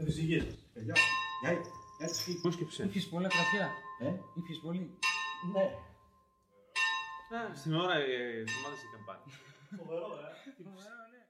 Φυσικής. Γεια, έτσι. Πώς σκέψε. Ήπιες πολλά γραφιά. Ήπιες πολύ. Ναι. Στην ώρα της ομάδας είχε πάρει. Φοβερό, ναι.